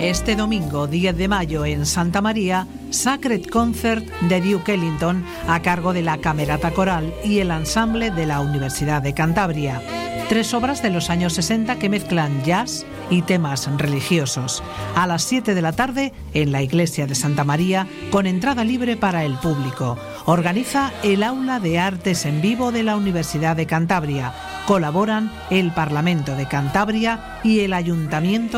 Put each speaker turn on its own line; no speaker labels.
Este domingo 10 de mayo en Santa María, Sacred Concert de Duke Ellington a cargo de la Camerata Coral y el ensamble de la Universidad de Cantabria. 3 obras de los años 60 que mezclan jazz y temas religiosos. A las 7 de la tarde en la iglesia de Santa María, con entrada libre para el público. Organiza el Aula de Artes en Vivo de la Universidad de Cantabria. Colaboran el Parlamento de Cantabria y el Ayuntamiento